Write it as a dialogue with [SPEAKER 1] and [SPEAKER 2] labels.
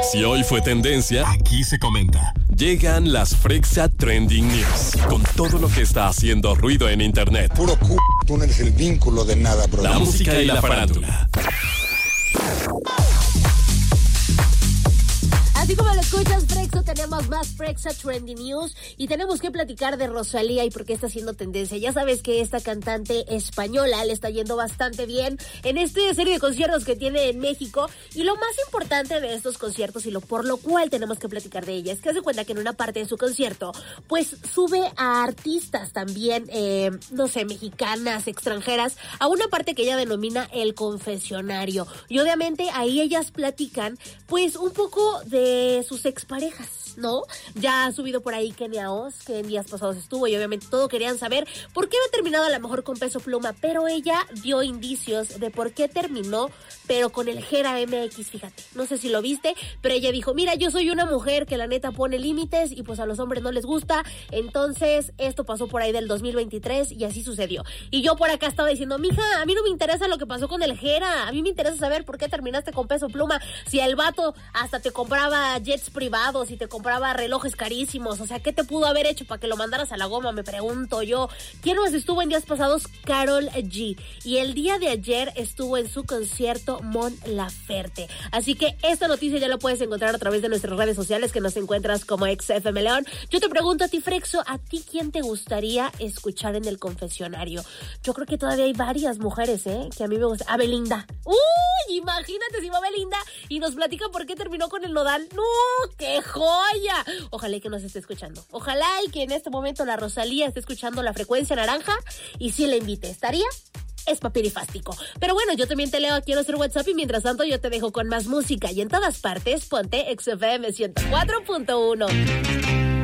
[SPEAKER 1] Si hoy fue tendencia, aquí se comenta. Llegan las Frexa Trending News, con todo lo que está haciendo ruido en internet.
[SPEAKER 2] Puro tú no eres el vínculo de nada, bro.
[SPEAKER 1] La música y la farándula.
[SPEAKER 3] Así como lo escuchas, Frexo, tenemos más Frexa Trending News y tenemos que platicar de Rosalía y por qué está haciendo tendencia. Ya sabes que esta cantante española le está yendo bastante bien en esta serie de conciertos que tiene en México, y lo más importante de estos conciertos y por lo cual tenemos que platicar de ella es que hace cuenta que en una parte de su concierto pues sube a artistas también, mexicanas, extranjeras, a una parte que ella denomina el confesionario, y obviamente ahí ellas platican pues un poco de sus exparejas, ¿no? Ya ha subido por ahí Kenia Oz, que en días pasados estuvo, y obviamente todo querían saber por qué había terminado a lo mejor con Peso Pluma, pero ella dio indicios de por qué terminó, pero con el Jera MX, fíjate, no sé si lo viste, pero ella dijo, mira, yo soy una mujer que la neta pone límites y pues a los hombres no les gusta, entonces esto pasó por ahí del 2023 y así sucedió. Y yo por acá estaba diciendo, mija, a mí no me interesa lo que pasó con el Jera, a mí me interesa saber por qué terminaste con Peso Pluma, si el vato hasta te compraba jets privados y te compraba relojes carísimos, o sea, ¿qué te pudo haber hecho para que lo mandaras a la goma? Me pregunto yo. ¿Quién más estuvo en días pasados? Karol G. Y el día de ayer estuvo en su concierto Mon Laferte. Así que esta noticia ya la puedes encontrar a través de nuestras redes sociales, que nos encuentras como XFM León. Yo te pregunto a ti, Frexo, ¿a ti quién te gustaría escuchar en el confesionario? Yo creo que todavía hay varias mujeres, que a mí me gusta. A Belinda. ¡Uy! Imagínate si va Belinda y nos platica por qué terminó con el Nodal. ¡No! ¡Qué joya! Ojalá y que nos esté escuchando. Ojalá y que en este momento la Rosalía esté escuchando La Frecuencia Naranja y si la invite. ¿Estaría? Es papirifástico. Pero bueno, yo también te leo aquí en nuestro WhatsApp y mientras tanto yo te dejo con más música y en todas partes ponte XFM 104.1.